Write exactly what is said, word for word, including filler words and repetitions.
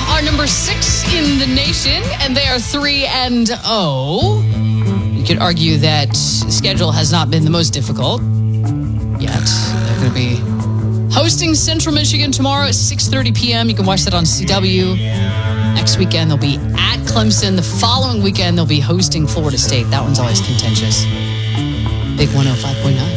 are number six in the nation, and they are three and oh. You could argue that the schedule has not been the most difficult yet. They're going to be hosting Central Michigan tomorrow at six thirty p.m. You can watch that on C W. Next weekend, they'll be at Clemson. The following weekend, they'll be hosting Florida State. That one's always contentious. Big one oh five point nine.